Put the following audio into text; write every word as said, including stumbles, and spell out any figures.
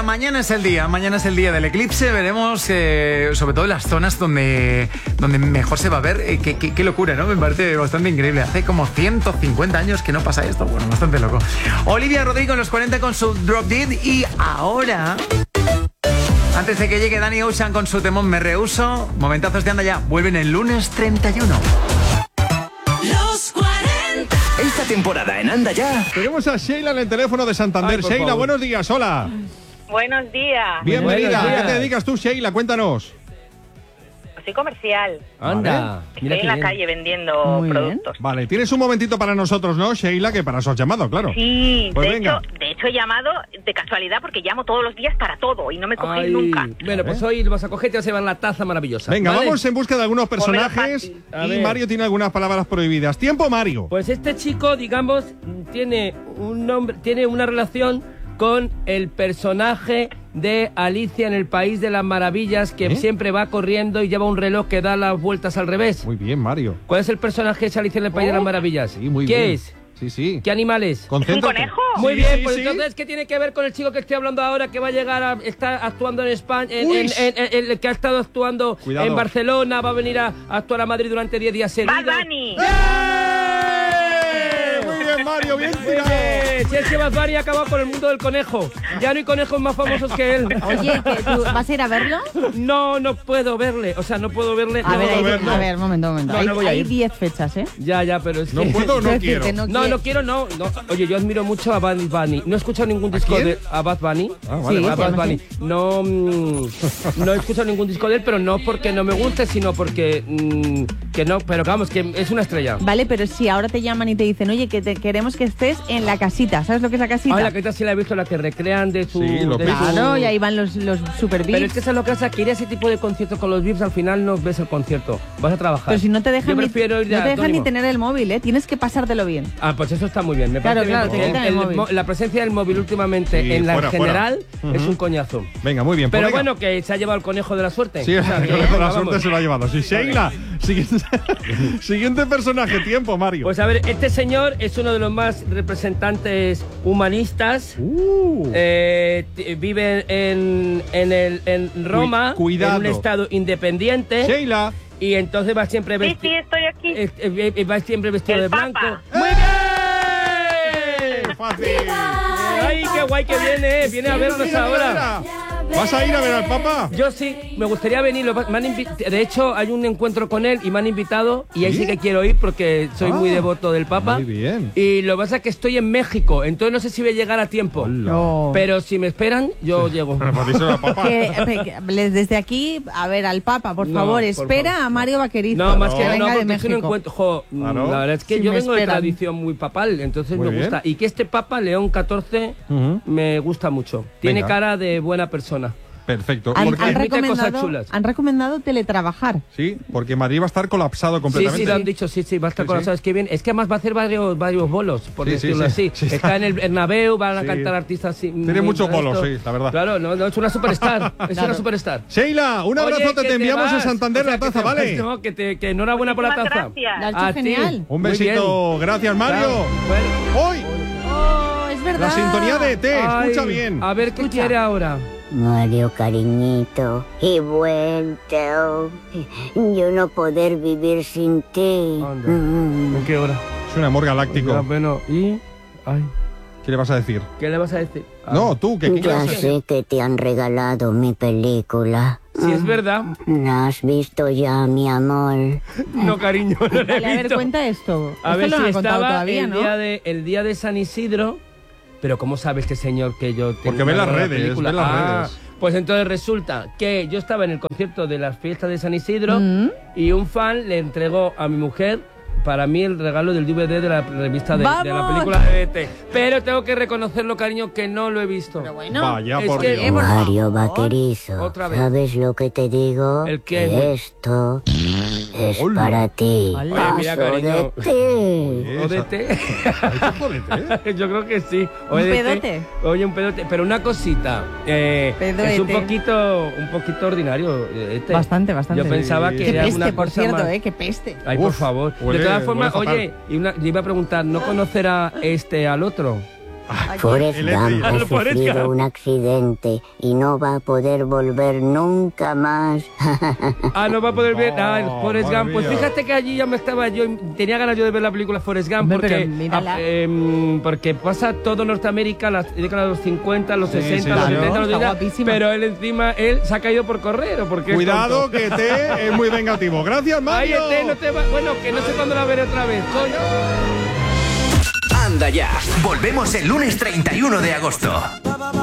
mira, mañana es el día, mañana es el día del eclipse. Veremos, eh, sobre todo en las zonas donde, donde mejor se va a ver. Eh, qué, qué, qué locura, ¿no? Me parece bastante increíble. Hace como ciento cincuenta años que no pasa esto. Bueno, bastante loco. Olivia Rodrigo en los cuarenta con su Drop Dead. Y ahora, antes de que llegue Danny Ocean con su temón Me Rehuso, momentazos de Anda Ya. Vuelven el lunes treinta y uno. Los cuarenta. Esta temporada en Anda Ya. Tenemos a Sheila en el teléfono de Santander. Ay, Sheila, favor. buenos días, hola. Buenos días. Bienvenida. Buenos días. ¿A qué te dedicas tú, Sheila? Cuéntanos. Soy comercial. Anda. Estoy Mira en qué la bien. calle vendiendo Muy bien. productos. Vale, tienes un momentito para nosotros, ¿no, Sheila? Que para eso has llamado, claro. Sí, Pues de, venga. hecho, de hecho he llamado de casualidad porque llamo todos los días para todo y no me cogéis Ay, nunca. Bueno, pues hoy lo vas a coger y te vas a llevar la taza maravillosa. Venga, ¿vale? vamos en busca de algunos Pónmelo personajes. fácil. A Y ver. Mario tiene algunas palabras prohibidas. Tiempo, Mario. Pues este chico, digamos, tiene un nombre, tiene una relación con el personaje de Alicia en el País de las Maravillas, que ¿Eh? siempre va corriendo y lleva un reloj que da las vueltas al revés. Muy bien, Mario. ¿Cuál es el personaje de Alicia en el País de las Maravillas? Sí, muy ¿Qué bien. es? Sí, sí. ¿Qué animal es? ¿Es un Concéntrate. conejo? Muy Sí, bien, sí, pues sí. entonces, ¿qué tiene que ver con el chico que estoy hablando ahora, que va a llegar a... está actuando en España, en, Uy. en- en- en- en- que ha estado actuando Cuidado. en Barcelona, va a venir a, a actuar a Madrid durante diez días seguidos? Bad Bunny. ¡Eh! Muy bien, Mario, bien tirado. Eh, si es que Bad Bunny ha acabado con el mundo del conejo. Ya no hay conejos más famosos que él. Oye, ¿que tú vas a ir a verlo? No, no puedo verle. O sea, no puedo verle. A no ver, puedo hay- verlo. a ver, momento, momento. No, Hay- no voy a Hay ir. diez fechas, ¿eh? Ya, ya, pero es No que... puedo o no Quiero quiero. decirte, No, quiero. no quiero, no, no. Oye, yo admiro mucho a Bad Bunny. No he escuchado ningún disco quién? de... A Bad Bunny. Ah, vale, Sí, a vale. Bad Bunny. No, mm, no he escuchado ningún disco de él, pero no porque no me guste, sino porque... mm, que no, pero vamos, que es una estrella. Vale, pero si ahora te llaman y te dicen, oye, que te queremos que estés en la casita. ¿Sabes lo que es la casita? Ah, la que sí la he visto, la que recrean de su... Sí, los de Beatles. su- Claro, y ahí van los, los super Pero es beats. que eso es lo que pasa, que ir a ese tipo de conciertos con los V I Ps al final no ves el concierto. Vas a trabajar. Pero si no te dejan, Yo ni, prefiero ir no a te dejan ni Antónimo. tener el móvil, ¿eh? Tienes que pasártelo bien. Ah, pues eso está muy bien. Me Claro, parece claro, bien, te porque quitan el el- móvil. mo- la presencia del móvil últimamente Sí, en la fuera, general fuera. es Ujú. un coñazo. Venga, muy bien. pues Pero venga. bueno, que se ha llevado el conejo de la suerte. Sí, O sea, el que, conejo de la vamos. suerte se lo ha llevado. Sí, Sheila. Siguiente, siguiente personaje. Tiempo, Mario. Pues a ver, este señor es uno de los más representantes humanistas. Uh. Eh, t- vive en, en, el, en Roma, Cu- cuidado. en un estado independiente. Sheila. Y entonces va siempre Sí, vestido. sí, estoy aquí. Eh, eh, eh, va siempre vestido El de Papa. blanco. ¡Eh! ¡Muy bien! Fácil. ¡Ay, qué guay que viene! eh! Viene a vernos Mira, mira, ahora. mira. ¿Vas a ir a ver al Papa? Yo sí, me gustaría venir. lo- me han invi- de hecho, hay un encuentro con él y me han invitado. Y ahí ¿Sí? sí que quiero ir porque soy Ah, muy devoto del Papa. muy bien. Y lo que pasa es que estoy en México, entonces no sé si voy a llegar a tiempo. No. Pero si me esperan, yo llego. Pero para díselo al Papa. Que, que- les- desde aquí, a ver, al Papa, por No, favor, por espera favor. a Mario Vaquerizo. No, más que no, venga de porque es un México. encuentro. Jo, Claro. la verdad es que Si yo me vengo de esperan. tradición muy papal, entonces Muy me bien. gusta. Y que este Papa, León catorce, Ujú. me gusta mucho. Tiene Venga. cara de buena persona. Perfecto. Han, Porque- han Permite cosas recomendado, chulas. han recomendado teletrabajar. Sí, porque Madrid va a estar colapsado Sí, completamente. sí, lo han dicho, sí, sí, va a estar Sí, con sí. ¿sabes qué bien? Es que además va a hacer varios, varios bolos, por Sí, sí, decirlo sí. así. Sí, está. Está en el Bernabéu, van a Sí. cantar artistas así. Tiene muy- muchos bolos, esto. sí, la verdad. Claro, no, no, es una superstar, es Claro. una superstar. Sheila, un Oye, abrazote, que te enviamos a vas. Santander O sea, la que taza, te ¿vale? vas, no, que, te, que enhorabuena por la Muchísimas taza. gracias. Lo has hecho A ti. genial. Un Muy besito, bien. gracias Mario. Claro. Bueno, Hoy, Oh, es verdad. la sintonía de E T, escucha ay, bien. A ver qué Escucha. quiere ahora. Mario, cariñito, he vuelto. Yo no poder vivir sin ti. Anda. Mm. ¿En qué hora? Es un amor Ya, galáctico. bueno, y... Ay, ¿Qué le vas a decir? ¿qué le vas a decir? Ah, No, tú, ¿qué, qué le Ya vas a decir? sé que te han regalado mi película. Si es verdad. ¿La has visto ya, mi amor? No, cariño, no la he Vale, a ver, visto. cuenta esto. A Esto ver lo si han contado estaba todavía, el, ¿no? día de, el día de San Isidro. Pero ¿cómo sabe este señor que yo tengo Porque ve una las buena redes, película? ve las Ah, redes. Pues entonces resulta que yo estaba en el concierto de las fiestas de San Isidro Mm. y un fan le entregó a mi mujer, para mí, el regalo del D V D de la revista de, de la ¡Vamos! película de E T. Pero tengo que reconocerlo, cariño, que no lo he visto. Pero bueno. Vaya es por que- Dios. Eh, por Mario favor. Vaquerizo, Otra vez. ¿sabes lo que te digo? ¿El qué? Que esto es Hola. para ti. Hola. Oye, mira, Paso cariño. de ti. ¿O de té? ¿Hay chocolate, eh? Yo creo que sí. O ¿Un de té. pedote? Oye, un pedote. Pero una cosita. eh, Pedoete. es un poquito, un poquito ordinario. eh, Este. Bastante, bastante. Yo pensaba Sí. que Qué era peste, una por cosa cierto, más- ¿eh? Qué peste. Ay, por Uf, favor. huele- de todas formas, huele fatal. oye, y una, yo iba a preguntar, ¿no conocerá este al otro? Forrest el Gump estrella. ha El Forrest sufrido Gump. un accidente y no va a poder volver nunca más. Ah, no va a poder ver. Ah, el Oh, Forrest madre Gump. Pues mía. fíjate que allí ya me estaba yo. Tenía ganas yo de ver la película Forrest Gump Hombre, porque. pero mírala. ah, em, porque pasa todo Norteamérica, las décadas de los cincuenta, los Sí, sesenta, sí, los claro, setenta, los está ochenta. guapísima. Pero él encima, él se ha caído por correr. ¿O porque es Cuidado tonto? que te es muy vengativo. Gracias, Ay, Mario. este no te va. Bueno, que no sé cuándo la veré otra vez. Coño. Anda ya. Volvemos el lunes treinta y uno de agosto.